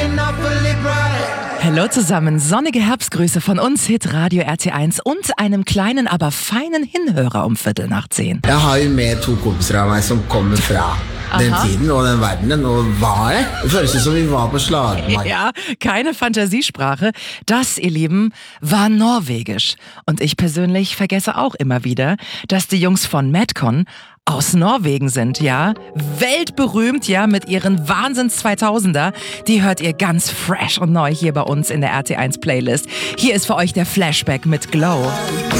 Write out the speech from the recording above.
Hallo zusammen, sonnige Herbstgrüße von uns, Hit Radio RT1 und einem kleinen, aber feinen Hinhörer um 9:15. Jeg har jo med 2 kompiser av meg som kommer fra den tiden og den verdenen, og var det? Det føles som vi var på slagmark. Ja, keine Fantasiesprache. Das, ihr Lieben, war Norwegisch. Und ich persönlich vergesse auch immer wieder, dass die Jungs von Madcon aus Norwegen sind, ja. Weltberühmt, ja, mit ihren Wahnsinns-2000er. Die hört ihr ganz fresh und neu hier bei uns in der RT1 Playlist. Hier ist für euch der Flashback mit Glow.